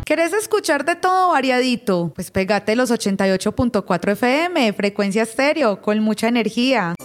¿Querés escuchar de todo variadito? Pues pégate los 88.4 FM, frecuencia estéreo, con mucha energía.